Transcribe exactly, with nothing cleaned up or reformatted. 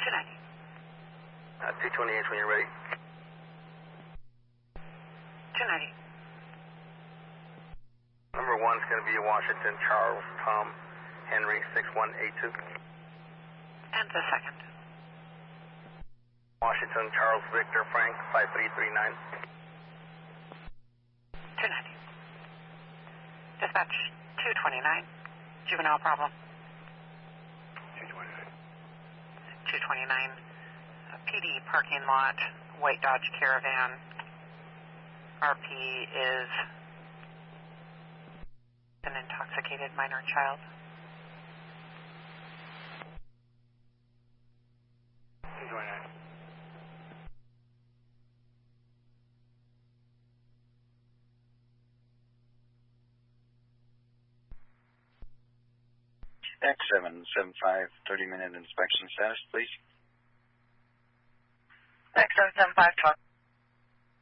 two ninety. Uh, two twenty-eight when you're ready. two ninety. Number one is going to be Washington, Charles, Tom, Henry, six one eight two. And the second. Washington, Charles, Victor, Frank, five three three nine. two ninety. Dispatch two twenty-nine. Juvenile problem. two twenty-nine. two twenty-nine. P D parking lot, white Dodge Caravan. R P is an intoxicated minor child. two twenty-nine. X seven seven five, thirty minute inspection status, please. X seven seven five, twelve.